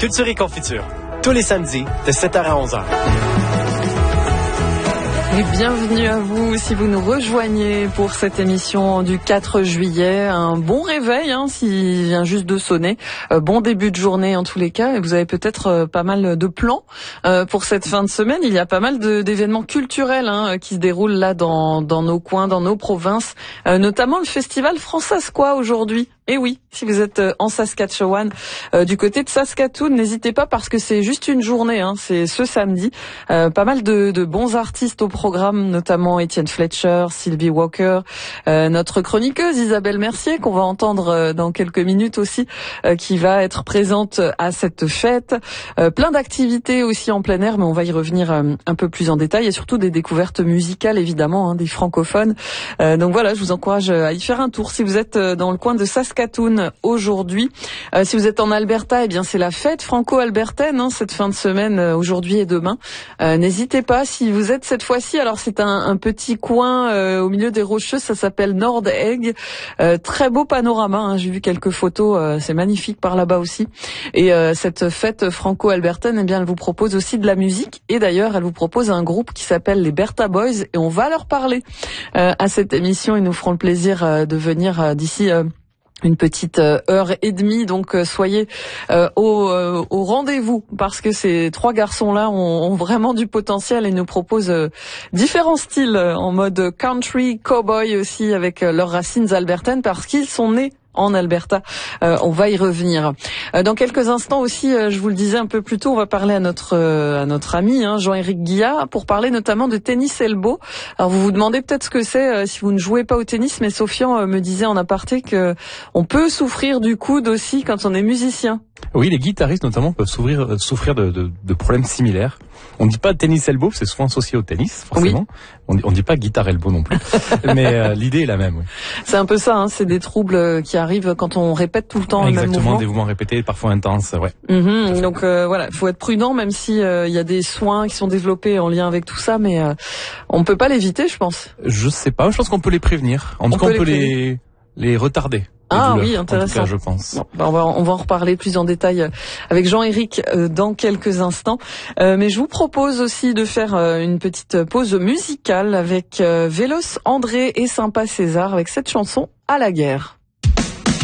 Culture et Confiture, tous les samedis de 7h à 11h. Et bienvenue à vous si vous nous rejoignez pour cette émission du 4 juillet. Un bon réveil s'il vient juste de sonner. Bon début de journée en tous les cas. Et vous avez peut-être pas mal de plans pour cette fin de semaine. Il y a pas mal d'événements culturels qui se déroulent là dans nos coins, dans nos provinces. Notamment le festival Francescois aujourd'hui. Et oui, si vous êtes en Saskatchewan, du côté de Saskatoon, n'hésitez pas parce que c'est juste une journée, c'est ce samedi. Pas mal de bons artistes au programme, notamment Étienne Fletcher, Sylvie Walker, notre chroniqueuse Isabelle Mercier, qu'on va entendre dans quelques minutes aussi, qui va être présente à cette fête. Plein d'activités aussi en plein air, mais on va y revenir un peu plus en détail, et surtout des découvertes musicales, évidemment, des francophones. Donc voilà, je vous encourage à y faire un tour si vous êtes dans le coin de Saskatoon aujourd'hui. Si vous êtes en Alberta, eh bien c'est la fête franco-albertaine cette fin de semaine, aujourd'hui et demain. N'hésitez pas si vous êtes cette fois-ci. Alors c'est un petit coin au milieu des Rocheuses, ça s'appelle Nord Egg. Très beau panorama, j'ai vu quelques photos, c'est magnifique par là-bas aussi. Et cette fête franco-albertaine, eh bien elle vous propose aussi de la musique. Et d'ailleurs, elle vous propose un groupe qui s'appelle les Bertha Boys, et on va leur parler à cette émission. Ils nous feront le plaisir de venir d'ici une petite heure et demie, donc soyez au rendez-vous, parce que ces trois garçons-là ont vraiment du potentiel et nous proposent différents styles en mode country, cowboy aussi, avec leurs racines albertaines, parce qu'ils sont nés en Alberta. On va y revenir. Dans quelques instants aussi, je vous le disais un peu plus tôt, on va parler à notre ami Jean-Éric Guillat, pour parler notamment de tennis elbow. Alors vous vous demandez peut-être ce que c'est si vous ne jouez pas au tennis, mais Sofian me disait en aparté que on peut souffrir du coude aussi quand on est musicien. Oui, les guitaristes notamment peuvent souffrir de problèmes similaires. On ne dit pas tennis elbow, c'est souvent associé au tennis, forcément. Oui. On ne dit pas guitare elbow non plus. Mais l'idée est la même, oui. C'est un peu ça, c'est des troubles qui arrivent quand on répète tout le temps le même mouvement. Exactement, des mouvements répétés, parfois intenses, ouais. Donc voilà, il faut être prudent, même si il y a des soins qui sont développés en lien avec tout ça, mais on ne peut pas l'éviter, je pense. Je sais pas, je pense qu'on peut les prévenir. En tout cas, on peut les retarder. Oui, intéressant. En tout cas, je pense. Bon, on va en reparler plus en détail avec Jean-Éric dans quelques instants. Mais je vous propose aussi de faire une petite pause musicale avec Vélos, André et Sympa César avec cette chanson À la guerre.